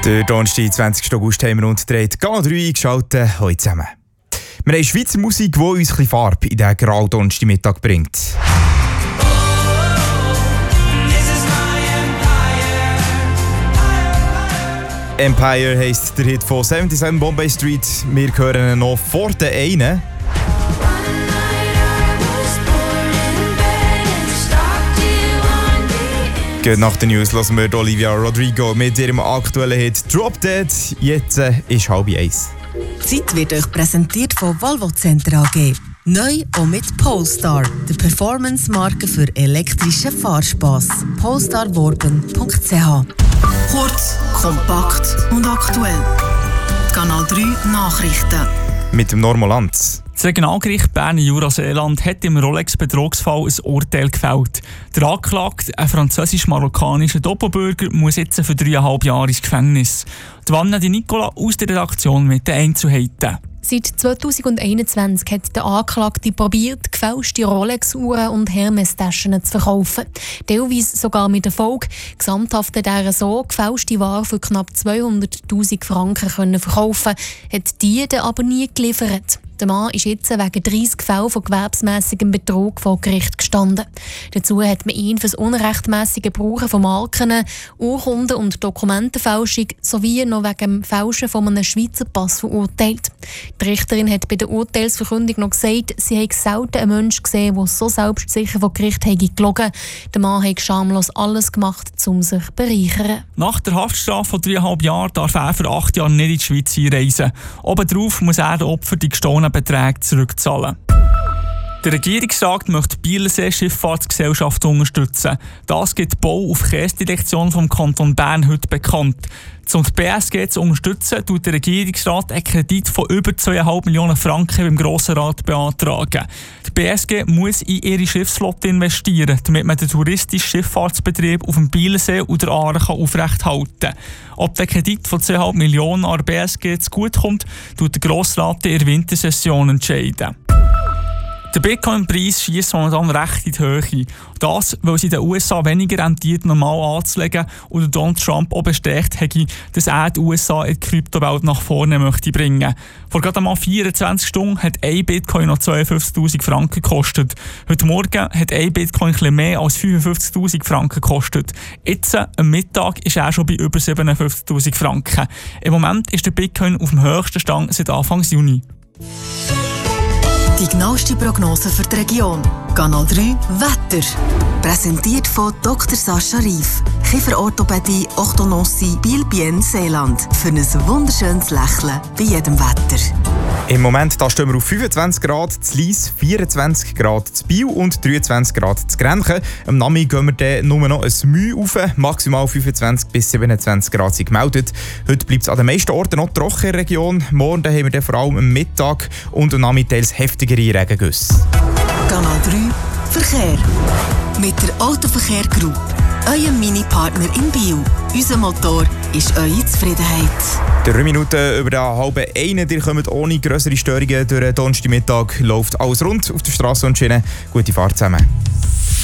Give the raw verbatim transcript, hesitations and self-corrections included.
Der Donnerstag, zwanzigsten August, haben wir uns dreht Kanal drei eingeschaltet. Heute zusammen. Wir haben Schweizer Musik, die uns ein bisschen Farbe in diesen grauen Donnerstagmittag bringt. Empire heisst der Hit von siebenundsiebzig Bombay Street. Wir hören ihn noch vor den einen. Geht nach den News hören wir Olivia Rodrigo mit ihrem aktuellen Hit Drop Dead. Jetzt äh, ist halb eins. Die Zeit wird euch präsentiert von Volvo Center A G. Neu auch mit Polestar, der Performance-Marke für elektrischen Fahrspass. polestar worben punkt c h. Kurz, kompakt und aktuell. Die Kanal drei Nachrichten. Mit dem Normolanz. Das Regionalgericht Bern-Jura-Seeland hat im Rolex-Betrugsfall ein Urteil gefällt. Der Angeklagte, ein französisch-marokkanischer Doppelbürger, muss jetzt für dreieinhalb Jahre ins Gefängnis. Die Vanna Di Nicola aus der Redaktion mit den Einzelheiten. Seit zweitausendeinundzwanzig hat der Anklagte probiert, gefälschte Rolex-Uhren und Hermes-Taschen zu verkaufen. Teilweise sogar mit Erfolg. Gesamthaft hat er so gefälschte Ware für knapp zweihunderttausend Franken können verkaufen, hat die dann aber nie geliefert. Der Mann ist jetzt wegen dreissig Fällen von gewerbsmässigem Betrug vor Gericht gestanden. Dazu hat man ihn für das unrechtmäßige Gebrauchen von Marken, Urkunden und Dokumentenfälschung sowie noch wegen dem Fälschen von einem Schweizer Pass verurteilt. Die Richterin hat bei der Urteilsverkündung noch gesagt, sie habe selten einen Menschen gesehen, der so selbstsicher vor Gericht habe gelogen. Der Mann habe schamlos alles gemacht, um sich zu bereichern. Nach der Haftstrafe von dreieinhalb Jahren darf er für acht Jahre nicht in die Schweiz einreisen. Obendrauf muss er den Opfern die gestohlenen Beträge zurückzahlen. Der Regierungsrat möchte die Bielersee Schifffahrtsgesellschaft unterstützen. Das gibt die Bau- und Verkehrsdirektion vom Kanton Bern heute bekannt. Um die B S G zu unterstützen, tut der Regierungsrat einen Kredit von über zwei Komma fünf Millionen Franken beim Grossen Rat beantragen. Die B S G muss in ihre Schiffsflotte investieren, damit man den touristischen Schifffahrtsbetrieb auf dem Bielersee und der Aare aufrechterhalten kann. Ob der Kredit von zwei Komma fünf Millionen an der B S G zugutekommt, tut der Grosse Rat in der Wintersession entscheiden. Der Bitcoin-Preis schiesst momentan recht in die Höhe. Das, weil es in den U S A weniger rentiert, normal anzulegen und Donald Trump auch bestätigt hat, dass er die U S A in die Kryptowelt nach vorne möchte bringen. Vor gerade einmal vierundzwanzig Stunden hat ein Bitcoin noch zweiundfünfzigtausend Franken gekostet. Heute Morgen hat ein Bitcoin etwas mehr als fünfundfünfzigtausend Franken gekostet. Jetzt, am Mittag, ist er schon bei über siebenundfünfzigtausend Franken. Im Moment ist der Bitcoin auf dem höchsten Stand seit Anfang Juni. Die genaueste Prognose für die Region. Kanal drei Wetter. Präsentiert von Doktor Sascha Rief. Kieferorthopädie, Orthodontie, Biel-Bien, Seeland. Für ein wunderschönes Lächeln bei jedem Wetter. Im Moment da stehen wir auf fünfundzwanzig Grad zu Lies, vierundzwanzig Grad zu Biel und dreiundzwanzig Grad zu Grenchen. Am Nami gehen wir dann nur noch ein Mühe rauf. Maximal fünfundzwanzig bis siebenundzwanzig Grad sind gemeldet. Heute bleibt es an den meisten Orten noch trocken in der Region. Morgen haben wir dann vor allem am Mittag und am Nachmittag heftigere Regengüsse. Kanal drei Verkehr. Mit der Autoverkehr Group. Euer Mini-Partner in Biel. Unser Motor ist eure Zufriedenheit. Drei Minuten über den halben einen. Ihr kommt ohne grössere Störungen durch den Donnerstagmittag. Läuft alles rund auf der Straße und Schiene. Gute Fahrt zusammen.